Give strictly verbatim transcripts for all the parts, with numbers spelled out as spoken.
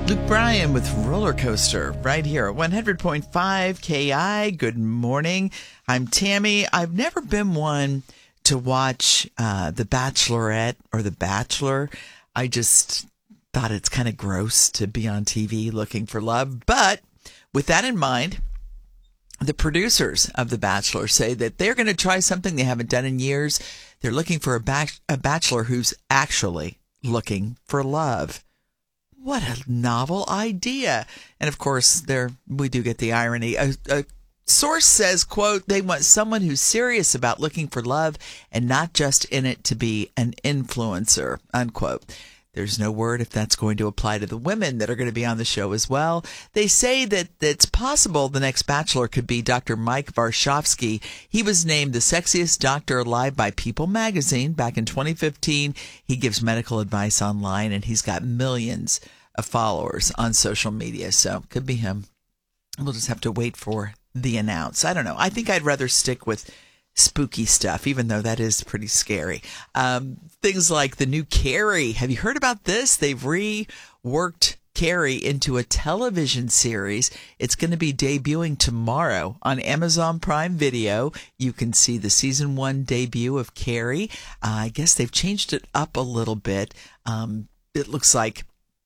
Luke Bryan with Roller Coaster right here at one hundred point five K I. Good morning. I'm Tammy. I've never been one to watch uh, The Bachelorette or The Bachelor. I just thought it's kind of gross to be on T V looking for love. But with that in mind, the producers of The Bachelor say that they're going to try something they haven't done in years. They're looking for a, bac- a bachelor who's actually looking for love. What a novel idea. And of course, there we do get the irony. A, a source says, quote, they want someone who's serious about looking for love and not just in it to be an influencer, unquote. There's no word if that's going to apply to the women that are going to be on the show as well. They say that it's possible the next Bachelor could be Doctor Mike Warshawski. He was named the sexiest doctor alive by People magazine back in twenty fifteen. He gives medical advice online, and he's got millions of followers on social media. So could be him. We'll just have to wait for the announce. I don't know. I think I'd rather stick with spooky stuff, even though that is pretty scary. Um, things like the new Carrie. Have you heard about this? They've reworked Carrie into a television series. It's going to be debuting tomorrow on Amazon Prime Video. You can see the season one debut of Carrie. Uh, I guess they've changed it up a little bit. Um, it looks like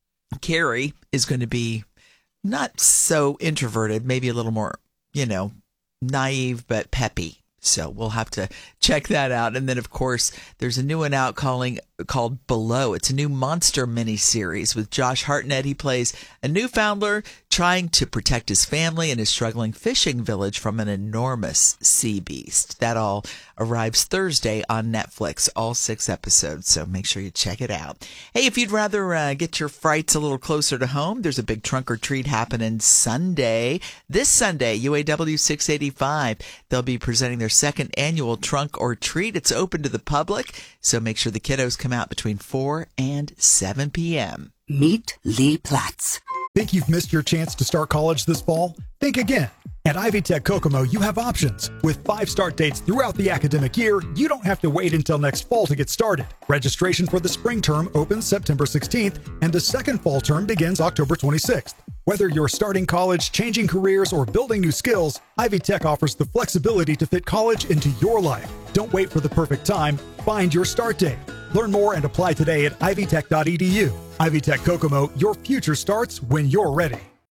Carrie is going to be not so introverted, maybe a little more, you know, naive but peppy. So we'll have to check that out. And then, of course, there's a new one out calling, called Below. It's a new monster miniseries with Josh Hartnett. He plays a Newfoundlander trying to protect his family and his struggling fishing village from an enormous sea beast. That all arrives Thursday on Netflix, all six episodes. So make sure you check it out. Hey, if you'd rather uh, get your frights a little closer to home, there's a big trunk or treat happening Sunday. This Sunday, U A W six eighty-five. They'll be presenting their second annual trunk or treat. It's open to the public, so make sure the kiddos come out between four and seven p.m. Meet Lee Platts. Think you've missed your chance to start college this fall? Think again. At Ivy Tech Kokomo, you have options. With five start dates throughout the academic year, you don't have to wait until next fall to get started. Registration for the spring term opens September sixteenth, and the second fall term begins October twenty-sixth. Whether you're starting college, changing careers, or building new skills, Ivy Tech offers the flexibility to fit college into your life. Don't wait for the perfect time. Find your start date. Learn more and apply today at ivy tech dot e d u. Ivy Tech Kokomo, your future starts when you're ready.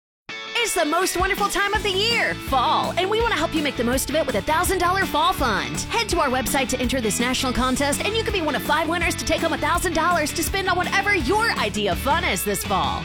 It's the most wonderful time of the year, fall, and we want to help you make the most of it with a one thousand dollars Fall Fund. Head to our website to enter this national contest, and you could be one of five winners to take home one thousand dollars to spend on whatever your idea of fun is this fall.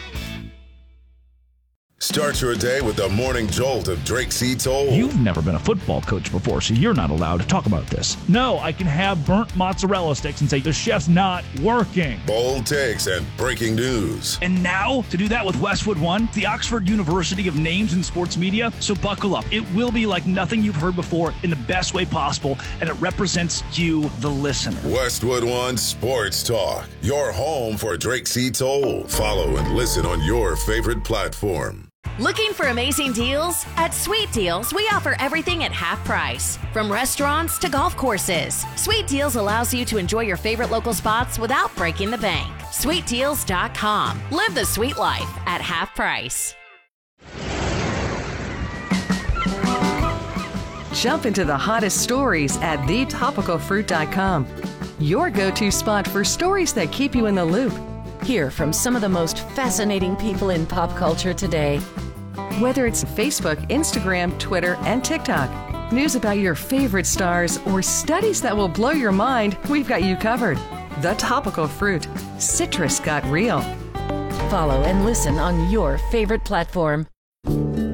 Start your day with the morning jolt of Drake C. Toll. You've never been a football coach before, so you're not allowed to talk about this. No, I can have burnt mozzarella sticks and say the chef's not working. Bold takes and breaking news. And now, to do that with Westwood One, the Oxford University of Names in Sports Media. So buckle up. It will be like nothing you've heard before in the best way possible, and it represents you, the listener. Westwood One Sports Talk, your home for Drake C. Toll. Follow and listen on your favorite platform. Looking for amazing deals? At Sweet Deals, we offer everything at half price. From restaurants to golf courses, Sweet Deals allows you to enjoy your favorite local spots without breaking the bank. sweet deals dot com. Live the sweet life at half price. Jump into the hottest stories at the topical fruit dot com. Your go-to spot for stories that keep you in the loop. Hear from some of the most fascinating people in pop culture today. Whether it's Facebook, Instagram, Twitter, and TikTok, news about your favorite stars, or studies that will blow your mind, we've got you covered. The Topical Fruit. Citrus got real. Follow and listen on your favorite platform.